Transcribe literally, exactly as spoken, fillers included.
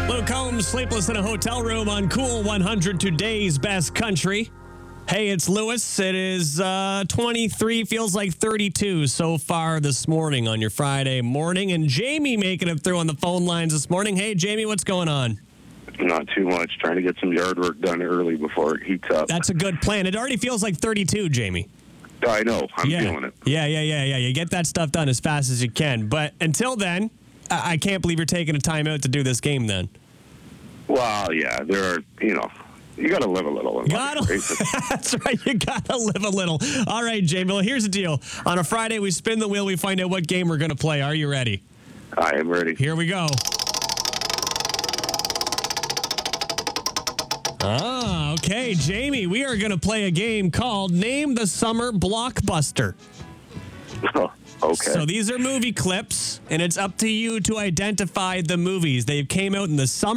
Luke Combs, sleepless in a hotel room on Cool one hundred, today's best country. Hey, it's Lewis. It is uh, twenty-three, feels like thirty-two so far this morning on your Friday morning. And Jamie making it through on the phone lines this morning. Hey, Jamie, what's going on? Not too much. Trying to get some yard work done early before it heats up. That's a good plan. It already feels like thirty-two, Jamie. I know. I'm yeah. feeling it. Yeah, yeah, yeah, yeah. You get that stuff done as fast as you can. But until then, I, I can't believe you're taking a time out to do this game then. Well, yeah, there are, you know, you got to live a little. In Gotta, life, that's right. You got to live a little. All right, Jamie. Well, here's the deal. On a Friday, we spin the wheel. We find out what game we're going to play. Are you ready? I am ready. Here we go. Ah, okay, Jamie. We are going to play a game called Name the Summer Blockbuster. Oh, okay. So these are movie clips, and it's up to you to identify the movies. They came out in the summer.